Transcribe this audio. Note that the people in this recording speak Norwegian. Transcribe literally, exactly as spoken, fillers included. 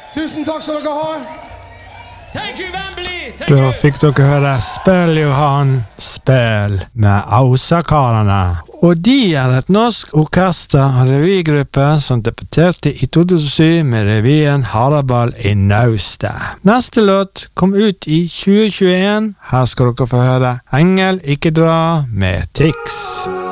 Tusen takk skal dere ha. Thank you, Wembley! Thank Da you! fikk dere høre Spill Johan, spill med Ausakarene. Og de er et norsk orkester- og revygruppe som debuterte i to tusen og syv med revyen Haraball i Naustet. Neste låt kom ut i tjue tjueen. Her skal dere få høre Engel ikke dra med Tix.